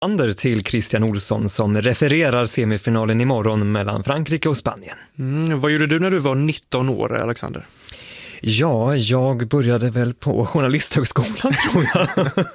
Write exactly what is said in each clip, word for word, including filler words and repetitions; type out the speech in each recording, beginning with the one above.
Ander till Christian Olsson som refererar semifinalen imorgon mellan Frankrike och Spanien. Mm, vad gjorde du när du var nitton år, Alexander? Ja, jag började väl på journalisthögskolan tror jag.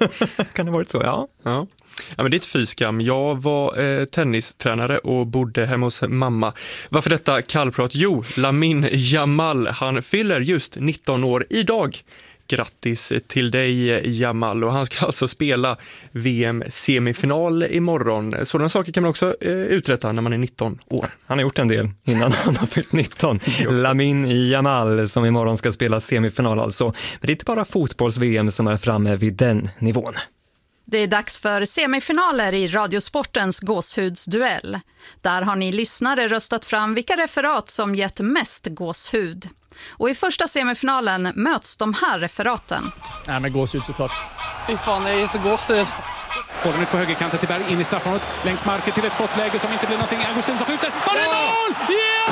Kan det ha varit så, ja. Ja. Ja, men det är ett fyskam. Jag var eh, tennistränare och bodde hemma hos mamma. Varför detta kallprat? Jo, Lamine Yamal, han fyller just nitton år idag. Grattis till dig, Yamal, och han ska alltså spela V M-semifinal imorgon. Sådana saker kan man också eh, uträtta när man är nitton år. Han har gjort en del innan han har fyllt nitton. Lamine Yamal som imorgon ska spela semifinal alltså. Men det är inte bara fotbolls-V M som är framme vid den nivån. Det är dags för semifinaler i Radiosportens gåshudsduell. Där har ni lyssnare röstat fram vilka referat som gett mest gåshud. Och i första semifinalen möts de här referaten. Nej, men gåshud såklart. Fy fan, det är så gåshud. Bollen ut på högerkanten till Berg, in i straffområdet. Längs marken till ett skottläge som inte blir någonting. Augustinsson skjuter. Var det mål? Ja!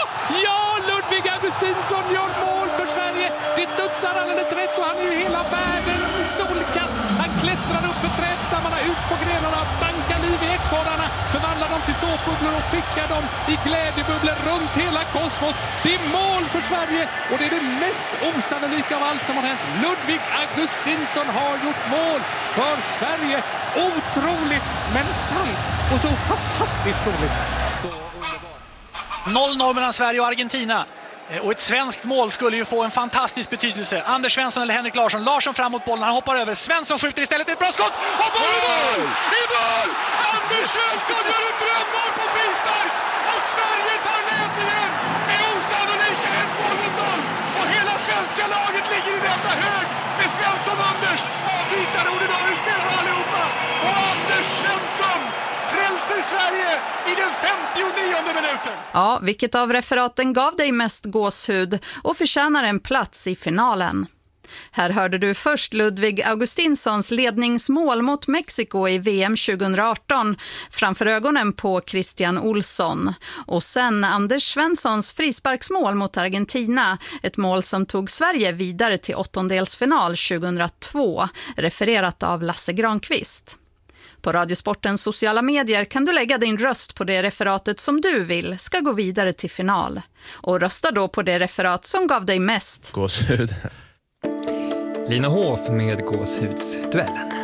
Ja, Ludvig Augustinsson gör mål för Sverige. Det studsar alldeles rätt och han är ju hela världens solkatt. Han klättrar upp för trädstammarna, ut på grenarna, bankar liv i ekorrarna, förvandlar dem till såpbubblor och skickar dem i glädjebubblor runt hela kosmos. Det är mål för Sverige och det är det mest osannolika av allt som har hänt. Ludvig Augustinsson har gjort mål för Sverige. Otroligt, men sant och så fantastiskt roligt. Så underbart. noll noll mellan Sverige och Argentina. Och ett svenskt mål skulle ju få en fantastisk betydelse. Anders Svensson eller Henrik Larsson. Larsson fram mot bollen, han hoppar över. Svensson skjuter istället, ett bra skott. Och bollen i mål! I mål! Anders Svensson gör en drömmål på frispark! Och Sverige tar ledningen med osannolika ett mål mot noll. Och hela svenska laget ligger i detta hög med Svensson och Anders. Avbytare ordinarie spelare allihopa. Och Anders Svensson frälser Sverige i den femtionionde minuten. Ja, vilket av referaten gav dig mest gåshud och förtjänar en plats i finalen? Här hörde du först Ludvig Augustinssons ledningsmål mot Mexiko i V M tjugoarton framför ögonen på Christian Olsson. Och sen Anders Svenssons frisparksmål mot Argentina, ett mål som tog Sverige vidare till åttondelsfinal tjugohundratvå, refererat av Lasse Granqvist. På Radiosportens sociala medier kan du lägga din röst på det referatet som du vill ska gå vidare till final. Och rösta då på det referat som gav dig mest gåshud. Lina Hoff med gåshudsduellen.